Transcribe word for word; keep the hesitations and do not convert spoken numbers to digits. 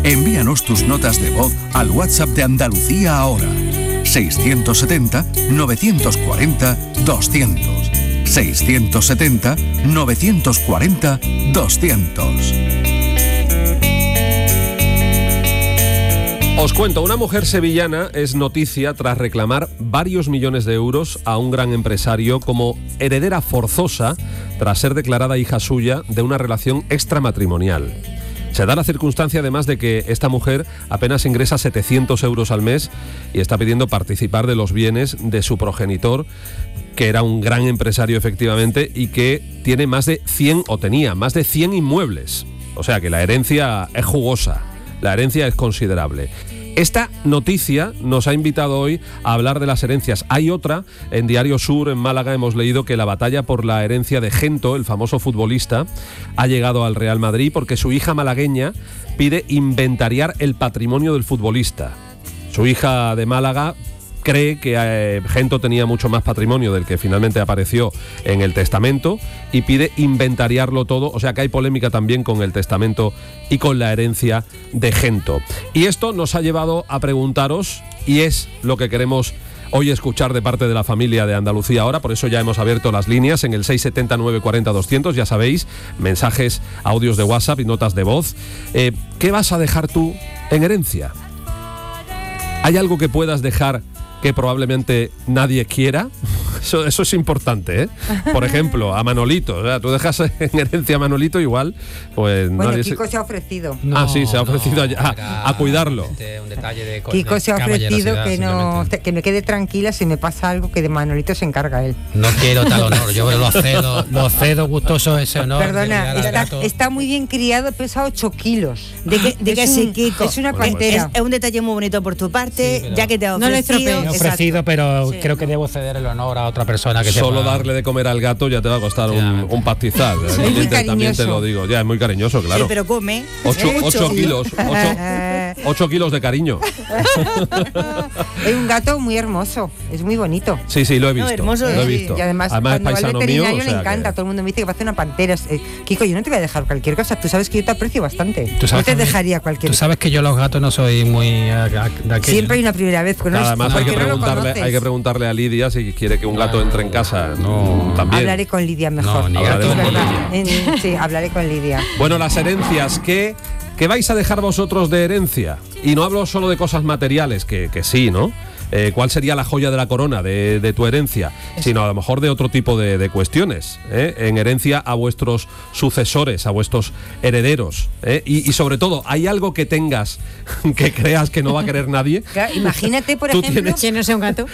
Envíanos tus notas de voz al WhatsApp de Andalucía ahora. seiscientos setenta, novecientos cuarenta, doscientos. seiscientos setenta, novecientos cuarenta, doscientos. Os cuento, una mujer sevillana es noticia tras reclamar varios millones de euros a un gran empresario como heredera forzosa tras ser declarada hija suya de una relación extramatrimonial. Se da la circunstancia además de que esta mujer apenas ingresa setecientos euros al mes y está pidiendo participar de los bienes de su progenitor, que era un gran empresario efectivamente y que tiene más de cien, o tenía más de cien inmuebles. O sea que la herencia es jugosa, la herencia es considerable. Esta noticia nos ha invitado hoy a hablar de las herencias. Hay otra, en Diario Sur, en Málaga, hemos leído que la batalla por la herencia de Gento, el famoso futbolista, ha llegado al Real Madrid porque su hija malagueña pide inventariar el patrimonio del futbolista. Su hija de Málaga cree que eh, Gento tenía mucho más patrimonio del que finalmente apareció en el testamento y pide inventariarlo todo, o sea que hay polémica también con el testamento y con la herencia de Gento. Y esto nos ha llevado a preguntaros, y es lo que queremos hoy escuchar de parte de la familia de Andalucía ahora, por eso ya hemos abierto las líneas en el seis siete cero, nueve cuatro cero, doscientos, ya sabéis, mensajes, audios de WhatsApp y notas de voz. Eh, ¿Qué vas a dejar tú en herencia? ¿Hay algo que puedas dejar que probablemente nadie quiera? Eso, eso es importante, ¿eh? Por ejemplo, a Manolito, o sea, tú dejas en herencia a Manolito, igual, pues bueno, nadie Kiko se... se ha ofrecido. No, ah, sí, se ha ofrecido no, a, a cuidarlo. Un detalle de Kiko se ha ofrecido que no que me quede tranquila si me pasa algo, que de Manolito se encarga él. No quiero tal honor, yo lo cedo, lo cedo gustoso ese honor. Perdona, está, está muy bien criado, pesa ocho kilos. De que, de que sí, Kiko. Es una Bueno, pantera. Es, es un detalle muy bonito por tu parte, Sí, pero ya que te ha no le ofrecido. estropees. Me he ofrecido, Exacto. pero Sí. creo que debo ceder el honor a otra persona que Solo sepa. darle de comer al gato ya te va a costar un, un pastizal. Sí, También, muy te, también te cariñoso. lo digo. Ya, es muy cariñoso, claro. Sí, pero come. Ocho, Mucho. ocho kilos, ocho, ocho kilos de cariño. Es un gato muy hermoso, es muy bonito. Sí, sí, lo he visto. hermoso, lo he sí. visto. Y además, Además es cuando va al paisano mío. veterinario O sea le encanta, que- todo el mundo me dice que parece una pantera. Eh, Kiko, yo no te voy a dejar cualquier cosa, tú sabes que yo te aprecio bastante. Tú No sabes te que- dejaría cualquier Tú cosa. sabes que yo los gatos no soy muy eh, de aquello. Siempre hay una primera vez con Nada más hay que, porque no lo preguntarle, conoces. hay que preguntarle a Lidia si quiere que un gato No, entre en casa. no. También. Hablaré con Lidia mejor. No, ni Hablaremos Es con verdad. Lidia. En- sí, hablaré con Lidia. Bueno, las herencias, ¿qué, ¿qué vais a dejar vosotros de herencia? Y no hablo solo de cosas materiales, que, que sí, ¿no? Eh, ¿Cuál sería la joya de la corona de, de tu herencia? Sino a lo mejor de otro tipo de, de cuestiones, ¿eh? En herencia a vuestros sucesores, a vuestros herederos, ¿eh? y, y sobre todo, ¿hay algo que tengas que creas que no va a querer nadie? Claro, imagínate, por Tú ejemplo, tienes- Que no sea un gato.